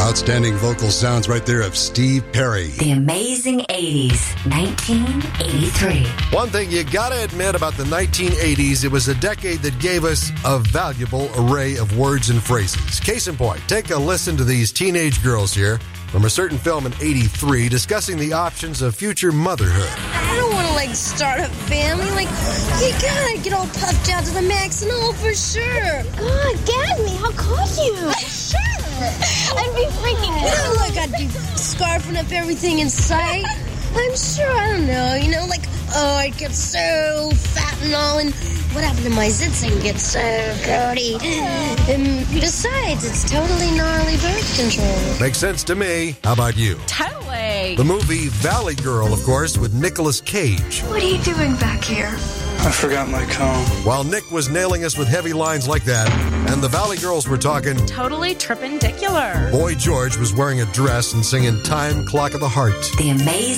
Outstanding vocal sounds right there of Steve Perry. The Amazing 80s, 1983. One thing you gotta admit about the 1980s, it was a decade that gave us a valuable array of words and phrases. Case in point, take a listen to these teenage girls here from a certain film in 83 discussing the options of future motherhood. I don't want to, start a family. You gotta get all puffed out to the max and all for sure. God, Gadmy, how could you? Sure. I'd be freaking out. Look, I'd be scarfing up everything in sight. I'm sure, I don't know, I'd get so fat and all, and what happened to my zits and get so grody. And besides, it's totally gnarly birth control. Makes sense to me. How about you? Totally. The movie Valley Girl, of course, with Nicolas Cage. What are you doing back here? I forgot my comb. While Nick was nailing us with heavy lines like that, and the Valley Girls were talking totally trippendicular. Boy George was wearing a dress and singing Time Clock of the Heart. The Amazing